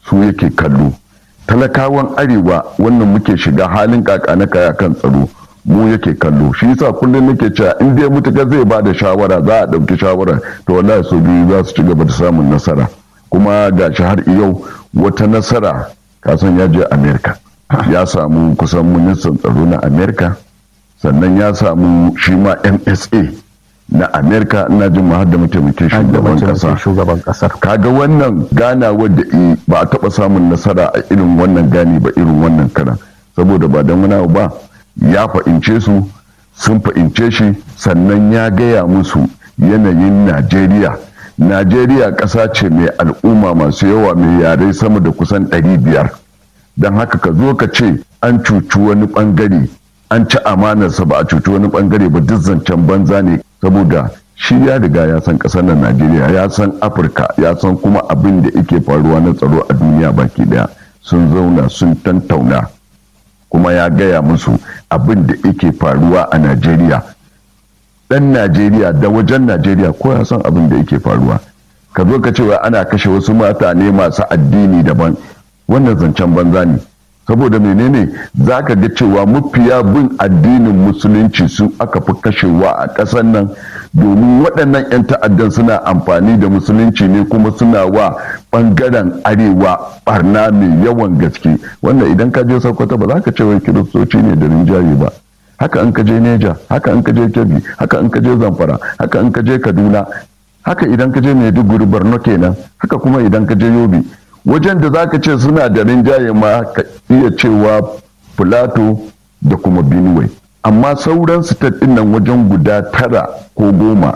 su yake kallo. Talakawan arewa wannan muke shiga halin kaka na kaya kan tsaro mu yake kallo. Shi yasa kullum nake cewa in dai mutuka zai ba da shawara za a ɗauki shawara to wallahi sojoji za su ci gaba da samun nasara. Kuma gashi har yau wata nasara kasan ya je Amerika ya samu kusan ministan tsaro na Amerika, sannan ya samu shi ma MSA na Amerika, ina jin ma har da mataimakin shugaban kasar. Kaga wannan gana wadda ba a taba samun nasara a irin wannan gani ba irin wannan karan, saboda ba don wani ba ya fahimce su sun fahimce shi, sannan ya gaya musu yanayin Najeriya ƙasa ce mai al'umma masu yawa mai yare sama da kusan 500. Don haka ka zo ka ce an cuci wani bangare an ci amanarsa ba a cuci wani bangare ba, duk zancen banza ne, saboda shi ya riga ya san ƙasar nan Najeriya, ya san Afirka, ya san kuma abin da yake faruwa na tsaro a duniya baki daya. Sun zauna sun tantauna kuma ya gaya musu abin da yake faruwa a Najeriya. Dan Najeriya da wajen Najeriya ko ya san abin da yake faruwa. Ka zo ka cewa ana kashe wasu mutane masu addini daban, wannan zancen banza ne. Saboda menene za ka ga cewa mafiya bin addinin musulunci su aka fi kashewa a ƙasar nan, domin waɗannan 'yan ta'addan suna amfani da musulunci ne kuma suna wa ɓangaren arewa barna mai yawan gaske, wanda idan ka je Sokoto ba za ka ce wai kiristoci ne da rinjaye ba. Haka an ka je Neja, haka an ka je Kebbi, haka an ka je Zamfara, haka an ka je Kaduna, haka idan ka je Maiduguri, Borno kenan, haka kuma idan ka je Yobe. Wajen da zaka ce suna da rinjaye ma ka iya cewa Plateau da kuma Benue, amma sauran state din nan wajen guda 9 ko 10,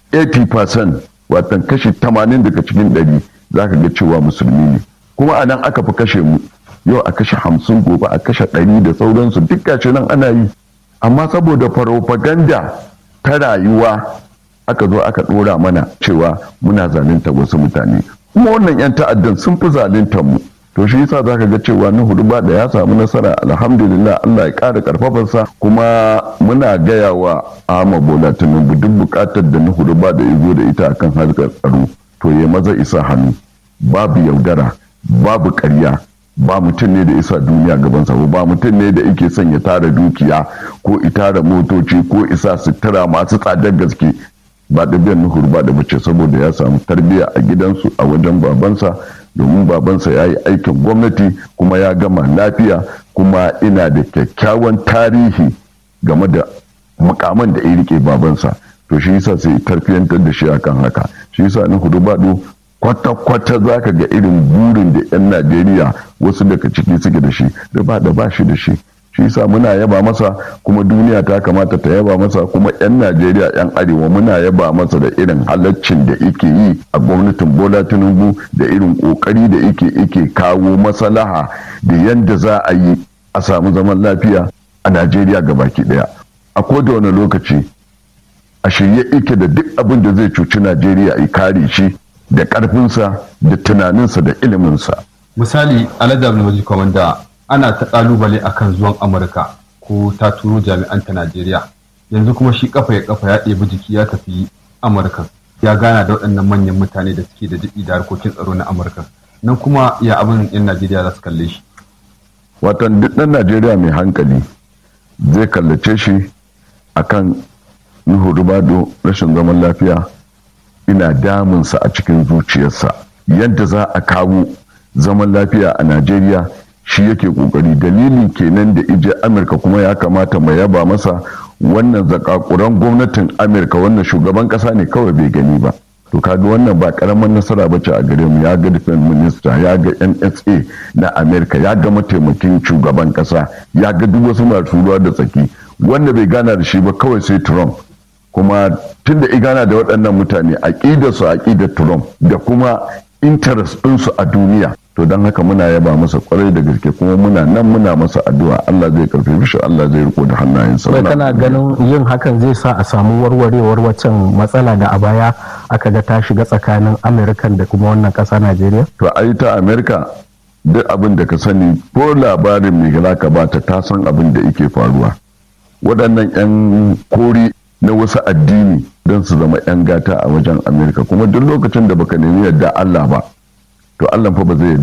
80%, watan kashi 80 daga cikin 100 zaka ga cewa musulmi ne, kuma anan aka fi kashe mu. Yau a kashe 50, gobe a kashe 100 da sauransu, duk gashi nan ana yi. Amma saboda propaganda ta rayuwa aka zo aka dora mana cewa muna zalunta wasu mutane, kuma wannan 'yan ta'addan sun fi zaluntar mu. To shi yasa zaka ga cewa na Huduba da ya samu nasara, alhamdulillah, Allah ya ƙara karfafarsa. Kuma muna gaya wa Ahmad Bola Tinubu duk buƙatar da na Huduba da ya zo da ita akan harkar tsaro to ya maza isa hannu, babu yaudara, babu ƙarya, ba mutum ne da isa duniya gabansa ba mutum ne da yake son ya tara dukiya ko itara motoci ko isa sutura masu tsadar gaske. Ba da biyan Nuhur ba da bace, saboda ya samu tarbiyya a gidansu a wajen babansa, domin babansa ya yi aikin gwamnati kuma ya gama lafiya, kuma ina da kyakkyawan tarihi game da mukaman da ya rike babansa. To shi yasa sai tarbiyantar da shi akan haka. Shi yasa Nuhur Bado kwata-kwata za ka ga irin burin da 'yan Najeriya wasu daga ciki suke da shi da ba shi da shi. Shi yasa muna yaba masa, kuma duniya ta kamata ta yaba masa, kuma 'yan Najeriya 'yan arewa muna yaba masa da irin halaccin da yake yi a gwamnatin Bola Tinubu, da irin kokari da yake kawo maslaha da yadda za a yi a samu zaman lafiya a Najeriya gabaki daya. A koda wani lokaci a shirye yake da duk abin da zai cuci Najeriya ya kare shi da karfinsa da tunaninsa da iliminsa. Misali, Alhaji Abdulmajid Komanda, ana ta kalubale akan zuwan Amurka ko ta turo jami'an ta Najeriya, yanzu kuma shi kafa ya ɗebi jiki ya tafi Amurka, ya gana da waɗannan manyan mutane da suke da jiɗi da harkokin tsaro na Amurka, nan kuma ya abin 'yan Najeriya za su kalle shi. Watan duk ɗan Najeriya mai hankali zai kallace shi akan Nuhu Ribado rashin zaman lafiya ina damunsa a cikin zuciyarsa. Yadda za a kawo zaman lafiya a Najeriya shi yake kokari, dalilin kenan da ije Amurka, kuma ya kamata mai yaba masa. Wannan zakakuran gwamnatin Amurka, wannan shugaban kasa ne kawai bai gani ba. To kaga wannan ba karaman nasara bace a gare mu. Ya ga defense minister, ya ga NSA na Amurka, ya ga mataimakin shugaban kasa, ya ga duk wasu masu ruwa da tsaki. Wanda bai gana da shi ba kawai sai Trump. Kuma tunda i gana da waɗannan mutane, aƙidarsu aƙidar Trump da kuma interest ɗinsu a duniya. To don haka muna yaba masa kwarai da gaske, kuma muna nan muna masa addu'a Allah zai karfe shi, Allah zai riko da hannayensa. Wai kana ganin yin hakan zai sa a samu warwarewar waccan matsala da a baya aka ga ta shiga tsakanin Amerikan da kuma wannan ƙasa Najeriya? To ai ta Amerika duk abin da ka sani ko labarin mai za ka bata ta san abin da yake faruwa. Waɗannan 'yan kori na wasu addini don su zama 'yan gata a wajen Amerika, kuma duk lokacin da baka nemi yadda Allah ba, to Allah fa ba zai